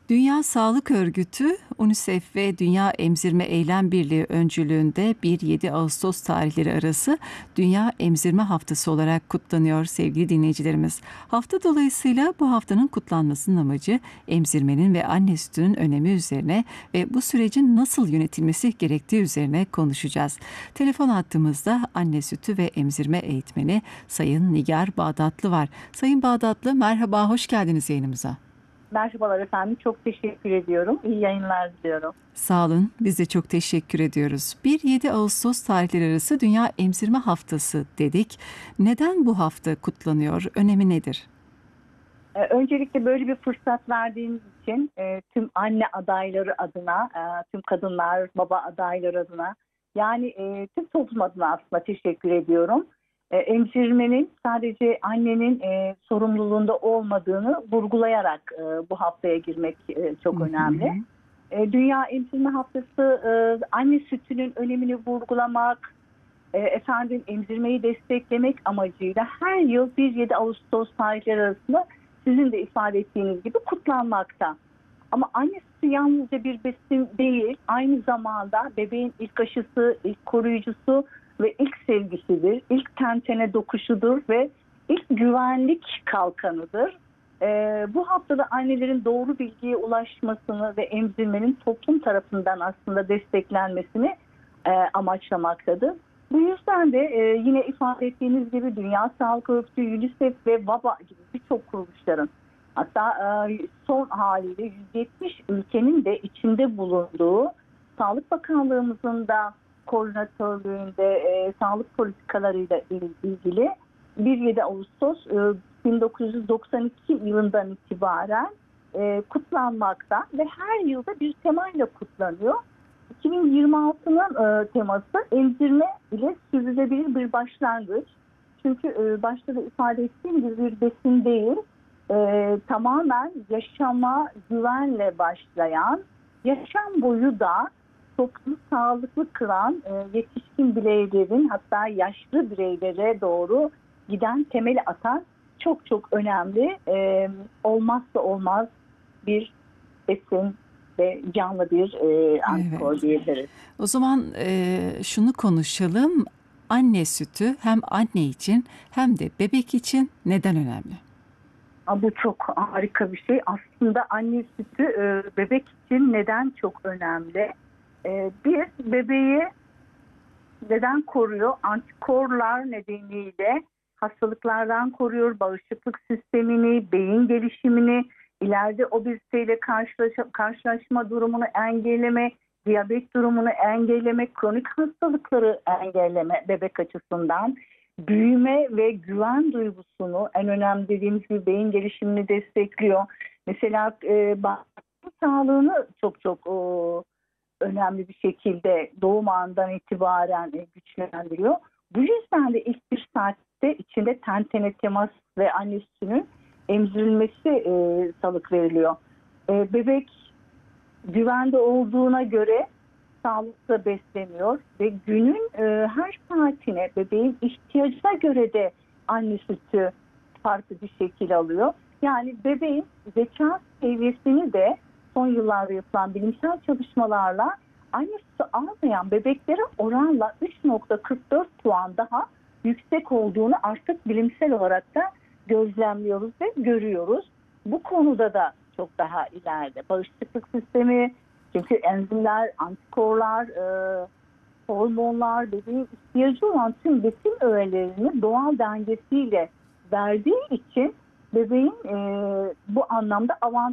Dünya Sağlık Örgütü, UNICEF ve Dünya Emzirme Eylem Birliği öncülüğünde 1-7 Ağustos tarihleri arası Dünya Emzirme Haftası olarak kutlanıyor sevgili dinleyicilerimiz. Hafta dolayısıyla bu haftanın kutlanmasının amacı emzirmenin ve anne sütünün önemi üzerine ve bu sürecin nasıl yönetilmesi gerektiği üzerine konuşacağız. Telefon hattımızda anne sütü ve emzirme eğitmeni Sayın Nigar Bağdatlı var. Sayın Bağdatlı, merhaba, hoş geldiniz yayınımıza. Merhabalar efendim. Çok teşekkür ediyorum. İyi yayınlar diliyorum. Sağ olun. Biz de çok teşekkür ediyoruz. 1-7 Ağustos tarihleri arası Dünya Emzirme Haftası dedik. Neden bu hafta kutlanıyor? Önemi nedir? Öncelikle böyle bir fırsat verdiğiniz için tüm anne adayları adına, tüm kadınlar, baba adayları adına, yani tüm toplum adına aslında teşekkür ediyorum. Emzirmenin sadece annenin sorumluluğunda olmadığını vurgulayarak bu haftaya girmek çok önemli. Dünya Emzirme Haftası anne sütünün önemini vurgulamak, emzirmeyi desteklemek amacıyla her yıl 1-7 Ağustos tarihleri arasında sizin de ifade ettiğiniz gibi kutlanmakta. Ama anne sütü yalnızca bir besin değil, aynı zamanda bebeğin ilk aşısı, ilk koruyucusu ve ilk sevgisidir, ilk tentene dokuşudur ve ilk güvenlik kalkanıdır. Bu haftada annelerin doğru bilgiye ulaşmasını ve emzirmenin toplum tarafından aslında desteklenmesini amaçlamaktadır. Bu yüzden de yine ifade ettiğiniz gibi Dünya Sağlık Örgütü, UNICEF ve VABA gibi birçok kuruluşların, hatta son haliyle 170 ülkenin de içinde bulunduğu, Sağlık Bakanlığımızın da koordinatörlüğünde sağlık politikalarıyla ilgili 1-7 Ağustos 1992 yılından itibaren kutlanmakta ve her yılda bir temayla kutlanıyor. 2026'nın teması emzirme ile sürdürülebilir bir başlangıç. Çünkü başta da ifade ettiğim gibi bir besin değil, tamamen yaşama güvenle başlayan, yaşam boyu da toplumu sağlıklı kılan yetişkin bireylerin, hatta yaşlı bireylere doğru giden, temeli atan çok çok önemli, olmazsa olmaz bir besin ve canlı bir antikor diyebiliriz. O zaman şunu konuşalım. Anne sütü hem anne için hem de bebek için neden önemli? Bu çok harika bir şey. Aslında anne sütü bebek için neden çok önemli? Bir, bebeği neden koruyor? Antikorlar nedeniyle hastalıklardan koruyor, bağışıklık sistemini, beyin gelişimini, ileride obeziteyle karşılaşma durumunu engelleme, diyabet durumunu engelleme, kronik hastalıkları engelleme bebek açısından, büyüme ve güven duygusunu, en önemli dediğimiz gibi beyin gelişimini destekliyor. Mesela bağırsak sağlığını çok çok önemli bir şekilde doğum anından itibaren güçlendiriyor. Bu yüzden de ilk bir saatte içinde tentene temas ve anne sütünün emzirilmesi salık veriliyor. Bebek güvende olduğuna göre sağlıklı besleniyor ve günün her saatine bebeğin ihtiyacına göre de anne sütü farklı bir şekil alıyor. Yani bebeğin zeka seviyesini de son yıllarda yapılan bilimsel çalışmalarla anne sütü almayan bebeklere oranla 3,44 puan daha yüksek olduğunu artık bilimsel olarak da gözlemliyoruz ve görüyoruz. Bu konuda da çok daha ileride. Bağışıklık sistemi, çünkü enzimler, antikorlar, hormonlar, bebeğin ihtiyacı olan tüm besin öğelerini doğal dengesiyle verdiği için bebeğin bu anlamda avantajlı